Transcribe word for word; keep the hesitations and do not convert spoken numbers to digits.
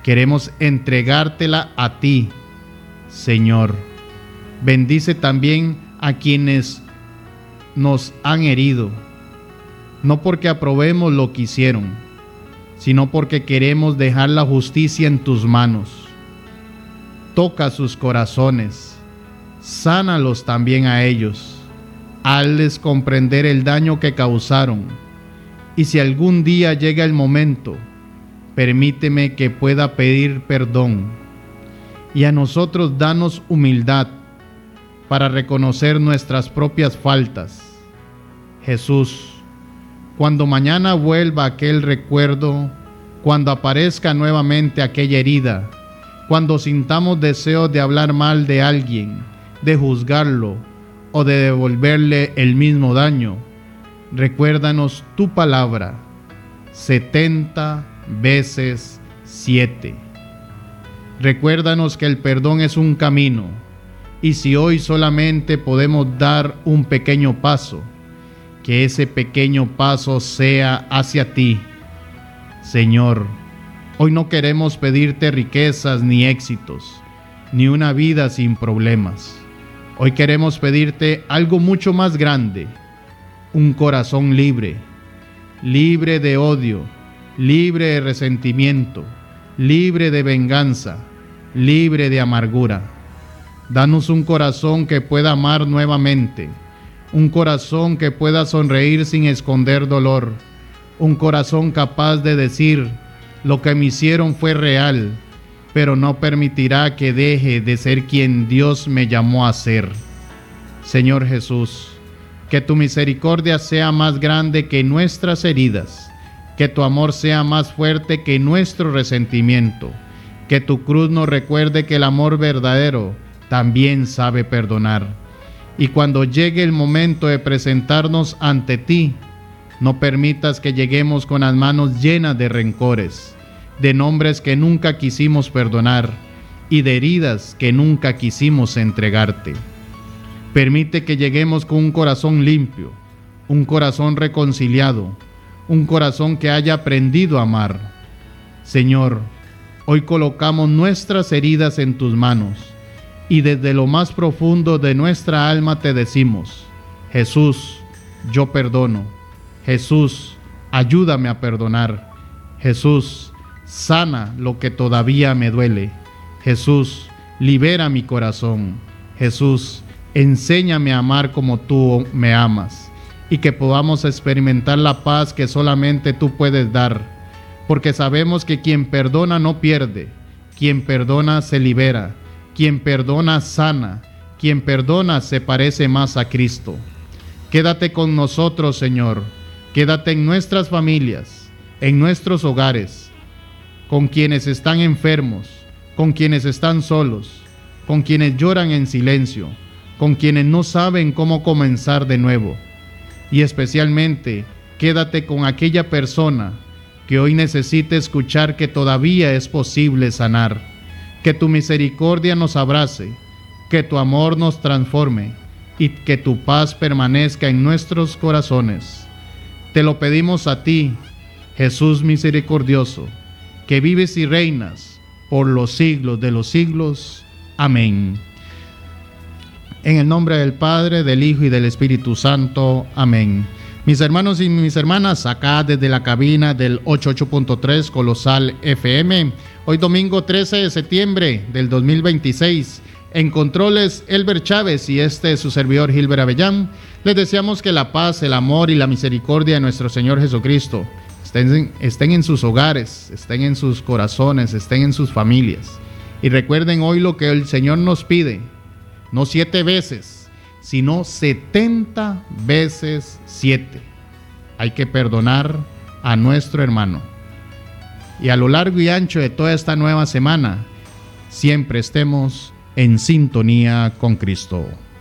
Queremos entregártela a ti, Señor. Bendice también a quienes nos han herido, no porque aprobemos lo que hicieron, sino porque queremos dejar la justicia en tus manos. Toca sus corazones, sánalos también a ellos, hazles comprender el daño que causaron, y si algún día llega el momento, permíteme que pueda pedir perdón, y a nosotros danos humildad para reconocer nuestras propias faltas. Jesús, cuando mañana vuelva aquel recuerdo, cuando aparezca nuevamente aquella herida, cuando sintamos deseo de hablar mal de alguien, de juzgarlo o de devolverle el mismo daño, recuérdanos tu palabra, setenta veces siete. Recuérdanos que el perdón es un camino, y si hoy solamente podemos dar un pequeño paso, que ese pequeño paso sea hacia ti. Señor, hoy no queremos pedirte riquezas ni éxitos, ni una vida sin problemas. Hoy queremos pedirte algo mucho más grande, un corazón libre, libre de odio, libre de resentimiento, libre de venganza, libre de amargura. Danos un corazón que pueda amar nuevamente, un corazón que pueda sonreír sin esconder dolor, un corazón capaz de decir: lo que me hicieron fue real, pero no permitirá que deje de ser quien Dios me llamó a ser. Señor Jesús, que tu misericordia sea más grande que nuestras heridas, que tu amor sea más fuerte que nuestro resentimiento, que tu cruz nos recuerde que el amor verdadero también sabe perdonar. Y cuando llegue el momento de presentarnos ante ti, no permitas que lleguemos con las manos llenas de rencores, de nombres que nunca quisimos perdonar y de heridas que nunca quisimos entregarte. Permite que lleguemos con un corazón limpio, un corazón reconciliado, un corazón que haya aprendido a amar. Señor, hoy colocamos nuestras heridas en tus manos, y desde lo más profundo de nuestra alma te decimos: Jesús, yo perdono. Jesús, ayúdame a perdonar. Jesús, sana lo que todavía me duele. Jesús, libera mi corazón. Jesús, enséñame a amar como tú me amas, y que podamos experimentar la paz que solamente tú puedes dar, porque sabemos que quien perdona no pierde, quien perdona se libera. Quien perdona sana, quien perdona se parece más a Cristo. Quédate con nosotros, Señor. Quédate en nuestras familias, en nuestros hogares, con quienes están enfermos, con quienes están solos, con quienes lloran en silencio, con quienes no saben cómo comenzar de nuevo. Y especialmente, quédate con aquella persona que hoy necesita escuchar que todavía es posible sanar. Que tu misericordia nos abrace, que tu amor nos transforme y que tu paz permanezca en nuestros corazones. Te lo pedimos a ti, Jesús misericordioso, que vives y reinas por los siglos de los siglos. Amén. En el nombre del Padre, del Hijo y del Espíritu Santo. Amén. Mis hermanos y mis hermanas, acá desde la cabina del ochenta y ocho punto tres Colosal F M, hoy domingo trece de septiembre del dos mil veintiséis, en controles Elber Chávez y este es su servidor Gilbert Avellán. Les deseamos que la paz, el amor y la misericordia de nuestro Señor Jesucristo estén, estén en sus hogares, estén en sus corazones, estén en sus familias. Y recuerden hoy lo que el Señor nos pide, no siete veces, sino setenta veces siete. Hay que perdonar a nuestro hermano. Y a lo largo y ancho de toda esta nueva semana, siempre estemos en sintonía con Cristo.